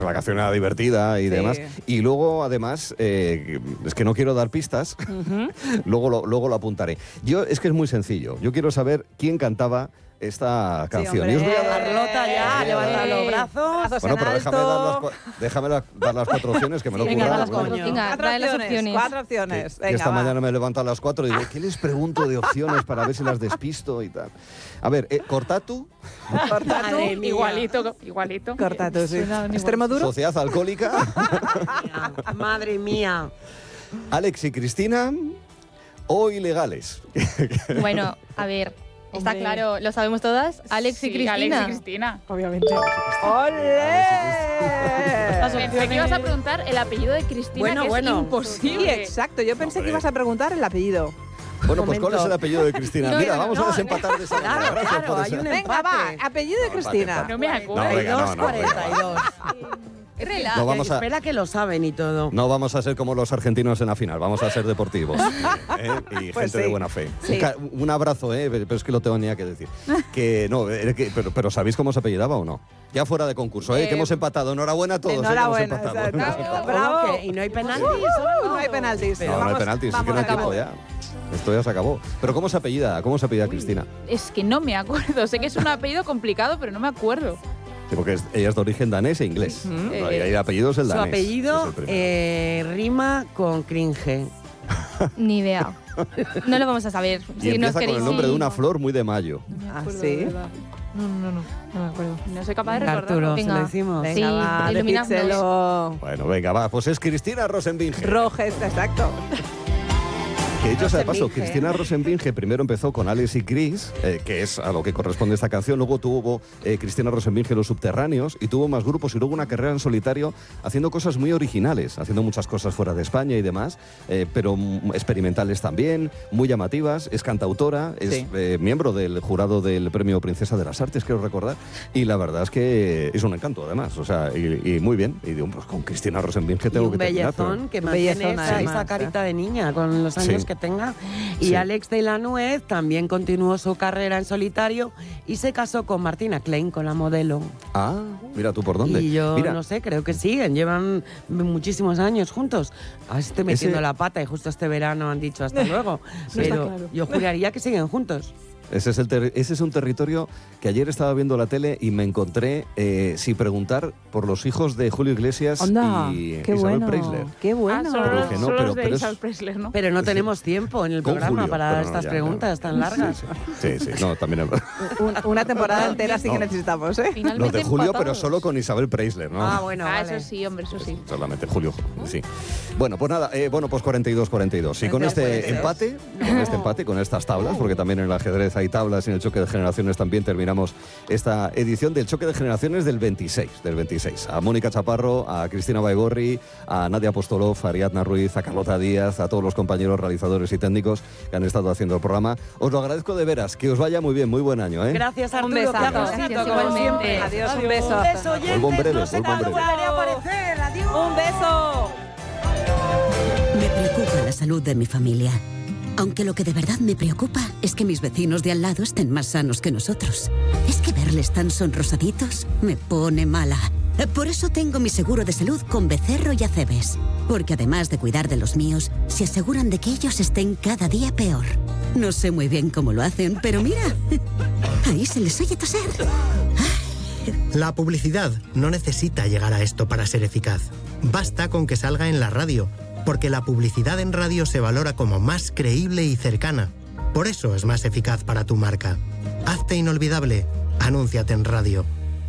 La canción era divertida y demás. Y luego, además, es que no quiero dar pistas, luego lo apuntaré. Es que es muy sencillo. Yo quiero saber quién cantaba esta canción. Sí, y os voy a dar... Carlota ya, levanta los brazos. Bueno, pero déjame dar las 4 opciones que me lo he currado. Cuatro opciones. Que esta mañana me he levantado a las 4 y digo, ¿qué les pregunto de opciones para ver si las despisto y tal? A ver, Cortatu. Igualito. Cortatu, sí. Extremo duro. Sociedad alcohólica. Madre mía. Alex y Cristina o ilegales. Bueno, a ver. Está claro, lo sabemos todas. Alex y Cristina. Alex y Cristina. Obviamente. ¡Olé! Pensé que ibas a preguntar el apellido de Cristina, que es imposible. Sí, exacto. Yo pensé que ibas a preguntar el apellido. Bueno, pues ¿cuál es el apellido de Cristina? Mira, vamos a desempatar de esa manera. Claro, hay un empate. Venga, va, apellido de Cristina. No me acuerdo. 42. No vamos a, espera que lo saben y todo. no vamos a ser como los argentinos en la final, vamos a ser deportivos y Pues gente de buena fe. Sí. Un abrazo, pero es que lo tenía que decir. Que no, pero ¿sabéis cómo se apellidaba o no? Ya fuera de concurso, que hemos empatado. Enhorabuena a todos. Enhorabuena. Que hemos empatado. Bravo. ¿Y no hay penaltis? No hay penaltis. No hay penaltis, es que no hay tiempo ya. Esto ya se acabó. Pero ¿cómo se apellida Cristina? Es que no me acuerdo. Sé que es un apellido complicado, pero no me acuerdo. Sí, porque ella es de origen danés e inglés. Y el apellido es el danés. Su apellido rima con cringe. Ni idea. No lo vamos a saber. Y empieza con el nombre de una flor muy de mayo. ¿Ah, sí? No me acuerdo. No soy capaz de Arturo, recordarlo. se lo decimos. Venga, Sí, va, iluminadnos. decídselo. Bueno, venga, va. Pues es Cristina Rosenbinge. Rojes, exacto. Que dicho sea de paso, Rosenbinge. Cristina Rosenbinge primero empezó con Alex y Chris, que es a lo que corresponde esta canción. Luego tuvo Cristina Rosenbinge Los Subterráneos y tuvo más grupos y luego una carrera en solitario haciendo cosas muy originales, haciendo muchas cosas fuera de España y demás, pero experimentales también, muy llamativas. Es cantautora, es miembro del jurado del Premio Princesa de las Artes, quiero recordar, y la verdad es que es un encanto además, o sea, y muy bien. Y digo, pues con Cristina Rosenbinge tengo un que terminar. bellezón que mantiene esa carita de niña con los años que tenga. Y Alex de la Nuez también continuó su carrera en solitario y se casó con Martina Klein, con la modelo. Ah, mira tú por dónde. Y yo mira. no sé, creo que siguen, llevan muchísimos años juntos. A ver si estoy metiendo la pata y justo este verano han dicho hasta luego. Pero yo juraría que siguen juntos. Ese es un territorio que ayer estaba viendo la tele y me encontré sin preguntar por los hijos de Julio Iglesias y Isabel Preisler. ¡Qué bueno! Solo los de Isabel Preisler, ¿no? Pero no tenemos tiempo en el Con programa Julio, para pero no, estas ya, preguntas tan largas. Sí, no, también es Una temporada entera sí que necesitamos, ¿eh? los de Julio, pero solo con Isabel Preisler, ¿no? Ah, bueno, vale. Eso sí, hombre, eso sí. Solamente Julio, sí. Bueno, pues nada, pues 42-42. Y con este empate, con estas tablas, porque también en el ajedrez hay tablas y en el choque de generaciones también terminamos esta edición del choque de generaciones del 26. A Mónica Chaparro, a Cristina Baigorri, a Nadia Apostolov, a Ariadna Ruiz, a Carlota Díaz, a todos los compañeros realizadores y técnicos que han estado haciendo el programa. Os lo agradezco de veras, que os vaya muy bien, muy buen año, ¿eh? Gracias, Arturo. Un besazo. Gracias, igualmente. Adiós, un beso. Un beso, oyentes. Vuelvo en breve, No sé vuelvo en cuándo breve. volveré a aparecer. Adiós. ¡Un beso! Me preocupa la salud de mi familia. Aunque lo que de verdad me preocupa es que mis vecinos de al lado estén más sanos que nosotros. Es que verles tan sonrosaditos me pone mala. Por eso tengo mi seguro de salud con Becerro y Acebes. Porque además de cuidar de los míos, se aseguran de que ellos estén cada día peor. No sé muy bien cómo lo hacen, pero mira, ahí se les oye toser. La publicidad no necesita llegar a esto para ser eficaz. Basta con que salga en la radio, porque la publicidad en radio se valora como más creíble y cercana. Por eso es más eficaz para tu marca. Hazte inolvidable. Anúnciate en radio.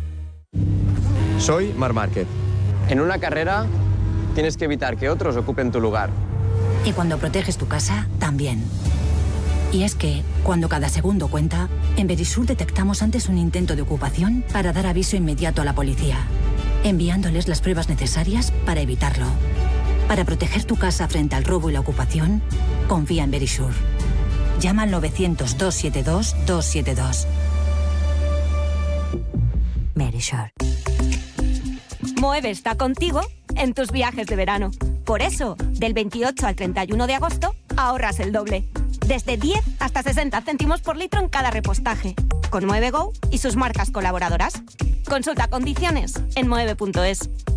Soy Marc Márquez. En una carrera tienes que evitar que otros ocupen tu lugar. Y cuando proteges tu casa, también. Y es que, cuando cada segundo cuenta, en Verisur detectamos antes un intento de ocupación para dar aviso inmediato a la policía, enviándoles las pruebas necesarias para evitarlo. Para proteger tu casa frente al robo y la ocupación, confía en Verisur. Llama al 900-272-272. Verisur. Moeve está contigo en tus viajes de verano. Por eso, del 28 al 31 de agosto, ahorras el doble. Desde 10 hasta 60 céntimos por litro en cada repostaje. Con Moeve Go y sus marcas colaboradoras. Consulta condiciones en moeve.es.